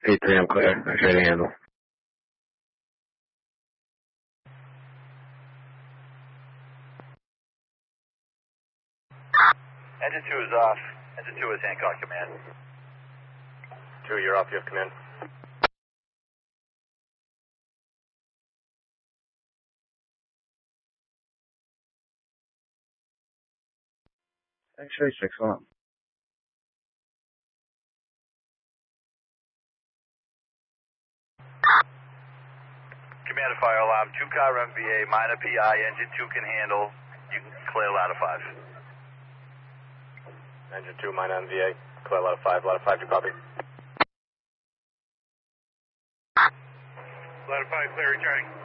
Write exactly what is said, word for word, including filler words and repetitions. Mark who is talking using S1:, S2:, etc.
S1: eight three, I'm clear. I'm ready to handle.
S2: Engine two is off. Engine two is Hancock command.
S3: Two, you're off. You have command.
S1: X-ray six one.
S2: Command to fire alarm. Two car M V A, minor P I. Engine two can handle. You can clear ladder five.
S3: Engine two, minor M V A. Clear ladder five. Ladder five, you copy?
S2: Ladder five, clear, returning.